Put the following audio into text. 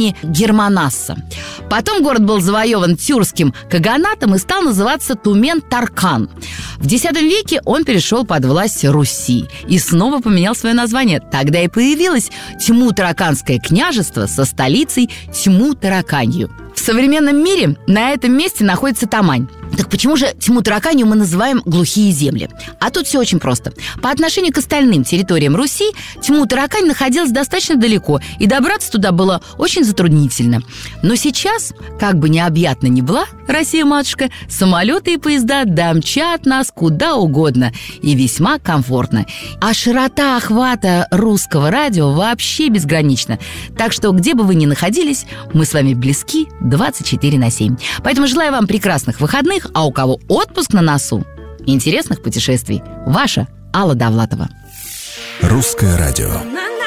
имени Германасса. Потом город был завоеван тюркским каганатом и стал называться Тумен-Таркан. В X веке он перешел под власть Руси и снова поменял свое название. Тогда и появилось Тьму-Тараканское княжество со столицей Тьму-Тараканью. В современном мире на этом месте находится Тамань. Так почему же Тьму-Тараканью мы называем глухие земли? А тут все очень просто. По отношению к остальным территориям Руси Тьму-Таракань находилась достаточно далеко, и добраться туда было очень затруднительно. Но сейчас, как бы необъятна ни была Россия-матушка, самолеты и поезда домчат нас куда угодно и весьма комфортно. А широта охвата русского радио вообще безгранична. Так что, где бы вы ни находились, мы с вами близки 24/7. Поэтому желаю вам прекрасных выходных, а у кого отпуск на носу, интересных путешествий. Ваша Алла Довлатова. Русское радио.